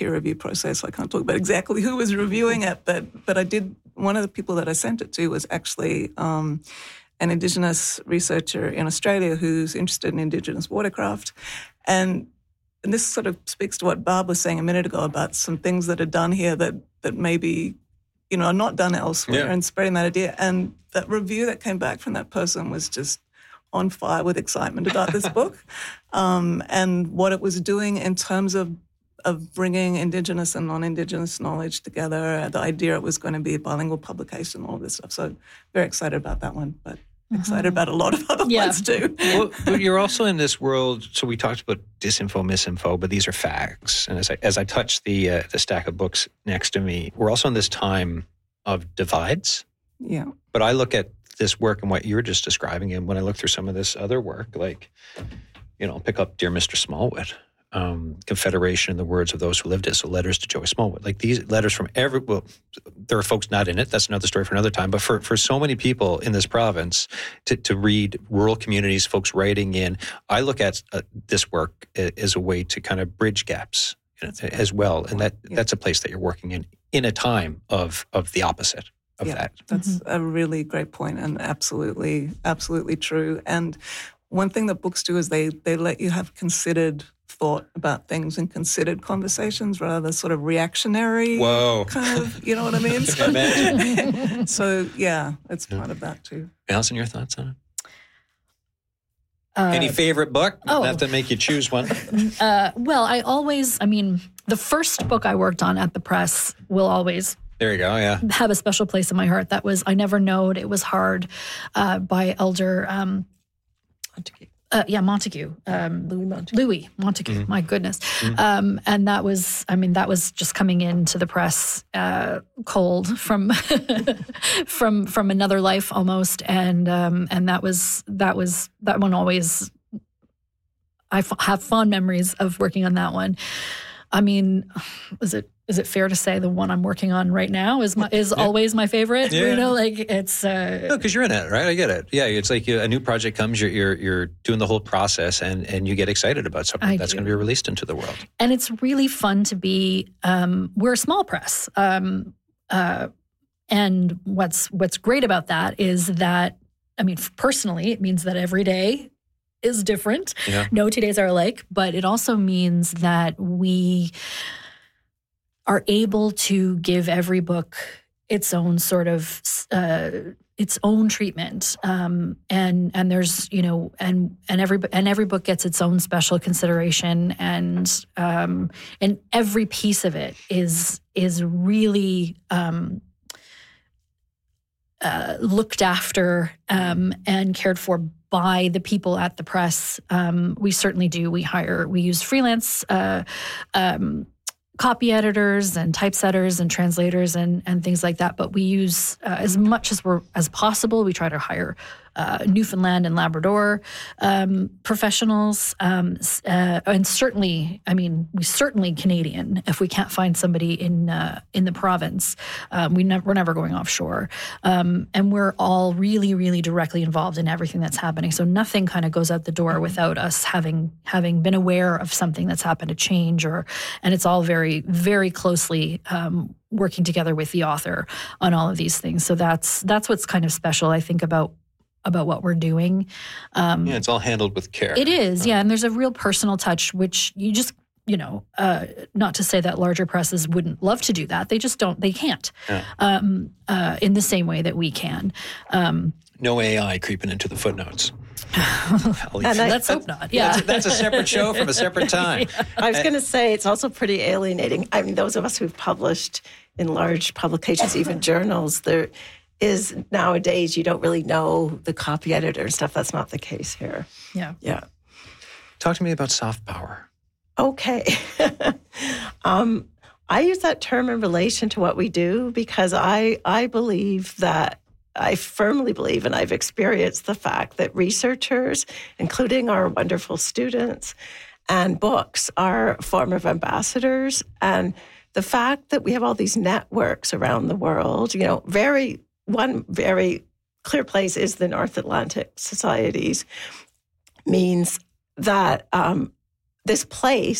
peer review process. I can't talk about exactly who was reviewing it, but I did. One of the people that I sent it to was actually an Indigenous researcher in Australia who's interested in Indigenous watercraft. And this sort of speaks to what Barb was saying a minute ago about some things that are done here that maybe, are not done elsewhere, and spreading that idea. And that review that came back from that person was just on fire with excitement about this book and what it was doing in terms of bringing Indigenous and non-Indigenous knowledge together, the idea it was going to be a bilingual publication, all of this stuff. So very excited about that one, but excited about a lot of other ones too. Well, but you're also in this world, so we talked about disinfo, misinfo, but these are facts. And as I touch the stack of books next to me, we're also in this time of divides. Yeah. But I look at this work and what you were just describing, and when I look through some of this other work, like, pick up Dear Mr. Smallwood, Confederation in the Words of Those Who Lived It, so letters to Joey Smallwood. Like these letters from there are folks not in it, that's another story for another time, but for so many people in this province to read, rural communities, folks writing in, I look at this work as a way to kind of bridge gaps as well, and that's a place that you're working in a time of the opposite of that. That's a really great point and absolutely, absolutely true. And one thing that books do is they let you have considered thought about things and considered conversations rather than sort of reactionary kind of, you know what I mean? So it's part of that too. Alison, your thoughts on it? Any favorite book? Not to make you choose one. Well, the first book I worked on at the press will always there you go, have a special place in my heart. That was I Never Knowed It Was Hard by Elder Montague. Louis Montague. My goodness. And that was just coming into the press cold from from another life almost, and that one always. I have fond memories of working on that one. I mean, is it fair to say the one I'm working on right now is always my favorite? Yeah. It's no, because you're in it, right? I get it. Yeah, it's like a new project comes, you're doing the whole process, and you get excited about something that's going to be released into the world. And it's really fun to be. We're a small press, and what's great about that is that personally, it means that every day is different. Yeah. No 2 days are alike, but it also means that we are able to give every book its own sort of its own treatment, and there's and every book gets its own special consideration, and every piece of it is really looked after and cared for by the people at the press. We certainly do. We use freelance copy editors and typesetters and translators and things like that. But we use as much as possible. We try to hire Newfoundland and Labrador professionals, and certainly, we certainly Canadian. If we can't find somebody in the province, we're never going offshore, and we're all really, really directly involved in everything that's happening. So nothing kind of goes out the door without us having been aware of something that's happened, a change, and it's all very, very closely working together with the author on all of these things. So that's what's kind of special, I think, about what we're doing. It's all handled with care. It is, and there's a real personal touch, which you just, not to say that larger presses wouldn't love to do that. They just don't, they can't in the same way that we can. No AI creeping into the footnotes. Let's hope not. Yeah, that's a separate show from a separate time. I was going to say it's also pretty alienating. Those of us who've published in large publications, even journals, there is nowadays you don't really know the copy editor and stuff. That's not the case here. Yeah. Talk to me about soft power. Okay. I use that term in relation to what we do because I believe that I firmly believe, and I've experienced the fact that researchers, including our wonderful students, and books are a form of ambassadors. And the fact that we have all these networks around the world, one very clear place is the North Atlantic Societies, means that this place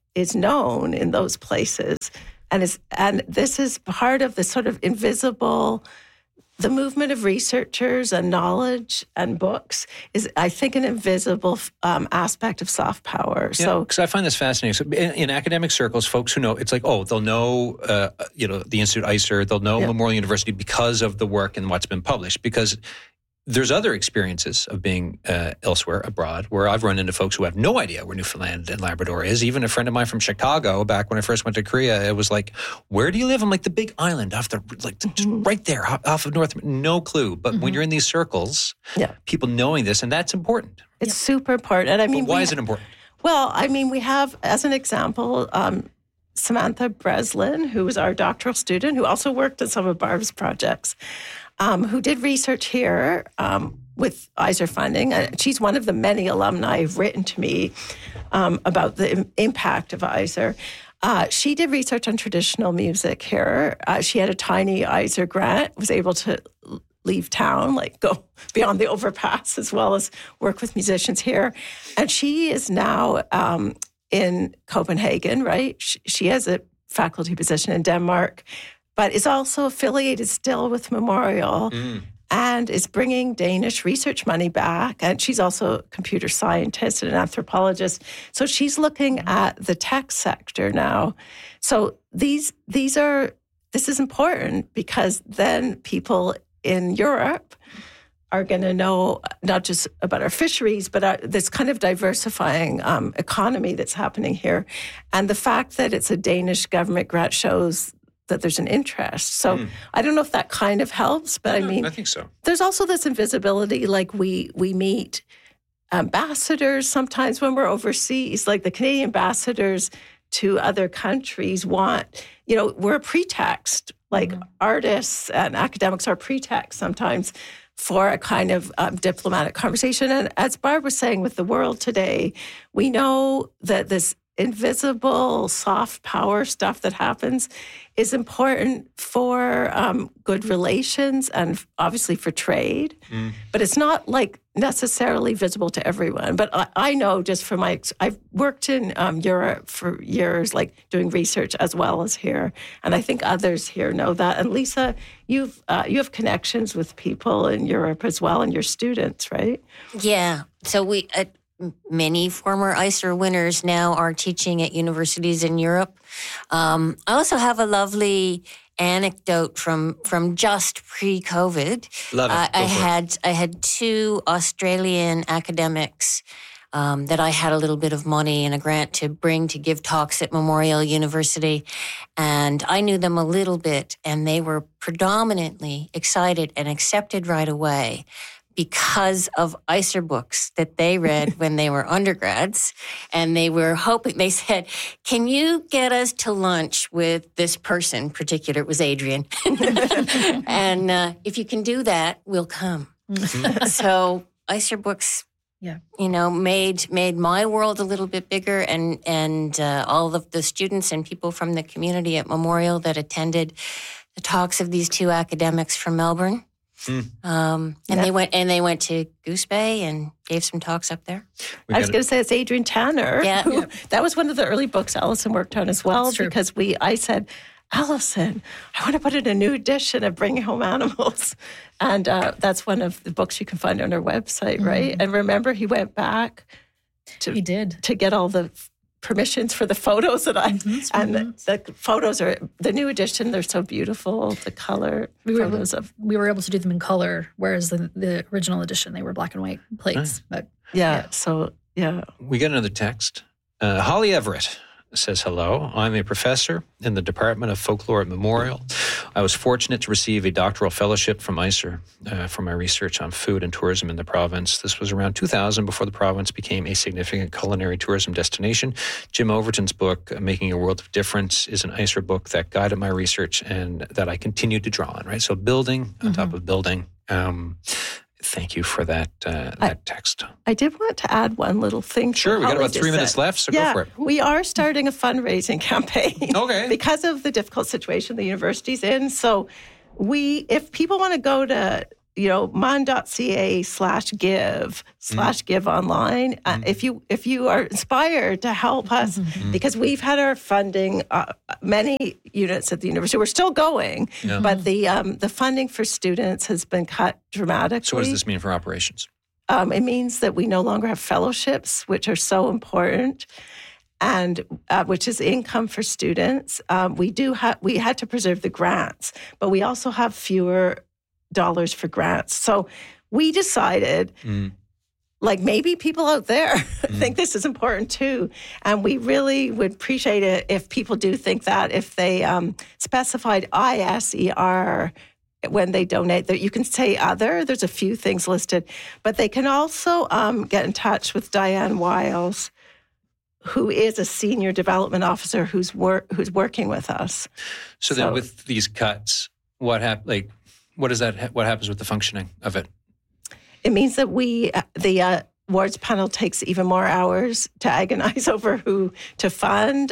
is known in those places. And this is part of the sort of invisible, the movement of researchers and knowledge and books is, I think, an invisible aspect of soft power. Yeah, so, because I find this fascinating. So in academic circles, folks who know, it's like, they'll know, the Institute ICER, they'll know Memorial University because of the work and what's been published. Because there's other experiences of being elsewhere, abroad, where I've run into folks who have no idea where Newfoundland and Labrador is. Even a friend of mine from Chicago, back when I first went to Korea, it was like, where do you live? I'm like, the big island off just right there, off of North. No clue. But when you're in these circles, people knowing this, and that's important. It's super important. And I mean, why is it important? Well, I mean, we have, as an example, Samantha Breslin, who was our doctoral student, who also worked on some of Barb's projects. Who did research here with ICER funding. She's one of the many alumni who've written to me about the impact of ICER. She did research on traditional music here. She had a tiny ICER grant, was able to leave town, like go beyond the overpass, as well as work with musicians here. And she is now in Copenhagen, right? She has a faculty position in Denmark, but is also affiliated still with Memorial and is bringing Danish research money back. And she's also a computer scientist and an anthropologist. So she's looking at the tech sector now. So this is important because then people in Europe are going to know not just about our fisheries, but this kind of diversifying economy that's happening here. And the fact that it's a Danish government grant shows that there's an interest. So I don't know if that kind of helps, but I mean, I think so. There's also this invisibility, like we meet ambassadors sometimes when we're overseas, like the Canadian ambassadors to other countries want, we're a pretext, like artists and academics are pretext sometimes for a kind of diplomatic conversation. And as Barb was saying with the world today, we know that this invisible soft power stuff that happens is important for good relations and obviously for trade. But it's not like necessarily visible to everyone. But I know just from I've worked in Europe for years, like doing research as well as here. And I think others here know that. And Lisa, you have connections with people in Europe as well and your students, right? Yeah. So many former ICER winners now are teaching at universities in Europe. I also have a lovely anecdote from just pre-COVID. Love it. I had two Australian academics that I had a little bit of money and a grant to bring to give talks at Memorial University. And I knew them a little bit, and they were predominantly excited and accepted right away because of ICER books that they read when they were undergrads. And they were hoping, they said, can you get us to lunch with this person, in particular, it was Adrian. And if you can do that, we'll come. So ICER books, made my world a little bit bigger, and all of the students and people from the community at Memorial that attended the talks of these two academics from Melbourne. They went to Goose Bay and gave some talks up there. I was going to say it's Adrian Tanner. Yeah. That was one of the early books Allison worked on as well, because I said, Allison, I want to put in a new edition of Bringing Home Animals. And that's one of the books you can find on our website, right? And remember, he went back to get all the permissions for the photos that the photos are the new edition. They're so beautiful. The color we were able to do them in color, whereas the original edition they were black and white plates. But we get another text. Holly Everett says, hello. I'm a professor in the Department of Folklore at Memorial. I was fortunate to receive a doctoral fellowship from ICER for my research on food and tourism in the province. This was around 2000, before the province became a significant culinary tourism destination. Jim Overton's book, Making a World of Difference, is an ICER book that guided my research and that I continue to draw on, right? So building on top of building. Thank you for that text. I did want to add one little thing. Sure, we got about 3 minutes left, so go for it. We are starting a fundraising campaign. Okay. Because of the difficult situation the university's in. So if people want to go to mon.ca/give online. If you are inspired to help us, because we've had our funding, many units at the university, we're still going, but the funding for students has been cut dramatically. So what does this mean for operations? It means that we no longer have fellowships, which are so important, and which is income for students. We had to preserve the grants, but we also have fewer dollars for grants. So we decided, like, maybe people out there think this is important too. And we really would appreciate it if people do think that, if they specified ISER when they donate, that you can say other. There's a few things listed, but they can also get in touch with Diane Wiles, who is a senior development officer who's working with us. So then, with these cuts, what happens with the functioning of it? It means that the awards panel takes even more hours to agonize over who to fund,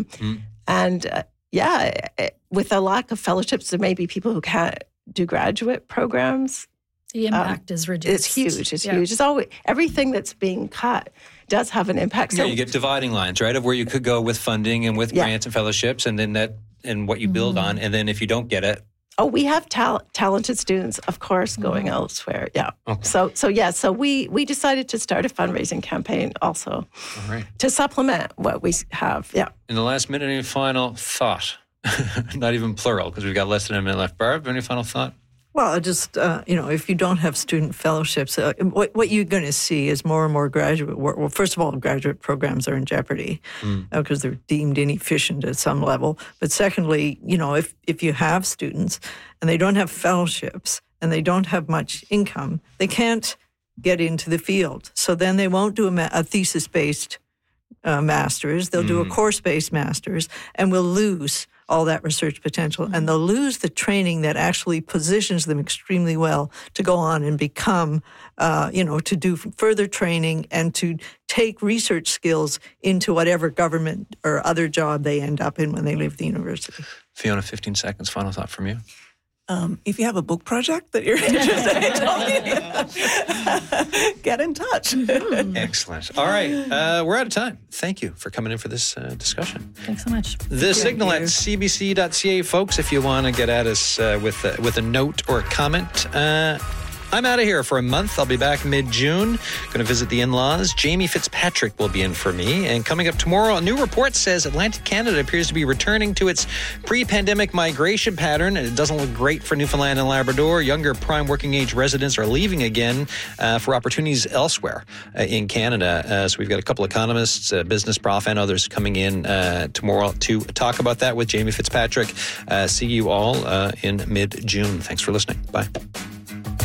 with a lack of fellowships, there may be people who can't do graduate programs. The impact is reduced. It's huge. It's huge. It's always, everything that's being cut does have an impact. So you get dividing lines, right, of where you could go with funding and with grants and fellowships, and then and what you build on, and then if you don't get it. Oh, we have talented students, of course, going elsewhere. Yeah. Okay. So we decided to start a fundraising campaign also, to supplement what we have. Yeah. In the last minute, any final thought? Not even plural, because we've got less than a minute left. Barb, any final thought? Well, just, if you don't have student fellowships, what you're going to see is more and more graduate work. Well, first of all, graduate programs are in jeopardy because they're deemed inefficient at some level. But secondly, if you have students and they don't have fellowships and they don't have much income, they can't get into the field. So then they won't do a thesis-based master's. They'll do a course-based master's, and we'll lose all that research potential, and they'll lose the training that actually positions them extremely well to go on and become, to do further training and to take research skills into whatever government or other job they end up in when they leave the university. Fiona, 15 seconds, final thought from you. If you have a book project that you're interested in, get in touch. Excellent. All right. We're out of time. Thank you for coming in for this discussion. Thanks so much. The Signal at cbc.ca, folks, if you want to get at us with a note or a comment. I'm out of here for a month. I'll be back mid-June. Going to visit the in-laws. Jamie Fitzpatrick will be in for me. And coming up tomorrow, a new report says Atlantic Canada appears to be returning to its pre-pandemic migration pattern. It doesn't look great for Newfoundland and Labrador. Younger prime working age residents are leaving again for opportunities elsewhere in Canada. So we've got a couple economists, business prof, and others coming in tomorrow to talk about that with Jamie Fitzpatrick. See you all in mid-June. Thanks for listening. Bye.